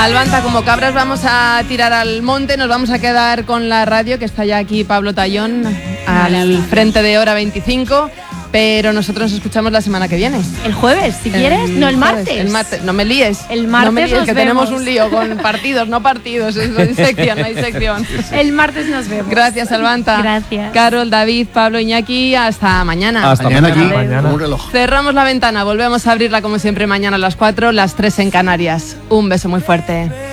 Albanta, como cabras vamos a tirar al monte, nos vamos a quedar con la radio, que está ya aquí Pablo Tallón, al frente de Hora 25, pero nosotros nos escuchamos la semana que viene. ¿El jueves, si quieres? No, el martes. El martes, no me líes. El martes no me líes, nos que vemos. tenemos un lío con partidos, no partidos, no hay sección, no hay sección. El martes nos vemos. Gracias, Albanta. Gracias. Carol, David, Pablo, Iñaki, hasta mañana. Hasta mañana aquí, Mañana. un reloj. Cerramos la ventana, volvemos a abrirla como siempre mañana a las 4, las 3 en Canarias. Un beso muy fuerte.